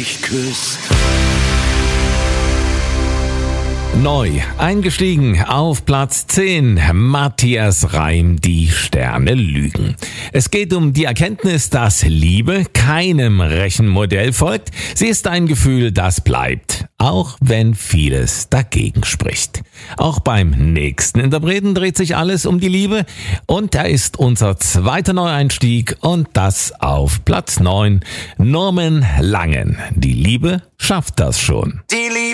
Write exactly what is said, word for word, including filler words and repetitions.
mich küsst. Neu eingestiegen auf Platz zehn, Matthias Reim, Die Sterne lügen. Es geht um die Erkenntnis, dass Liebe keinem Rechenmodell folgt. Sie ist ein Gefühl, das bleibt, auch wenn vieles dagegen spricht. Auch beim nächsten Interpreten dreht sich alles um die Liebe und da ist unser zweiter Neueinstieg und das auf Platz neun, Norman Langen. Die Liebe schafft das schon. Die Liebe